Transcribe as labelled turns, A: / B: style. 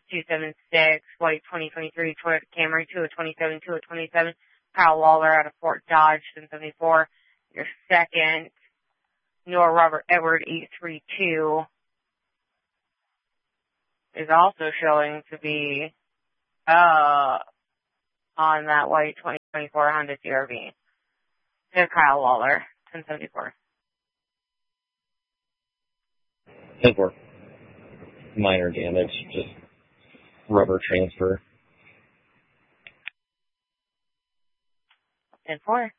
A: 276, white 2023 Toyota Camry 227, Kyle Waller out of Fort Dodge 1074. Your second, Noah Robert Edward 832 is also showing to be on that white 2024 Honda CR-V. To Kyle Waller 1074.
B: I think we're minor damage, just rubber transfer.
A: 10-4.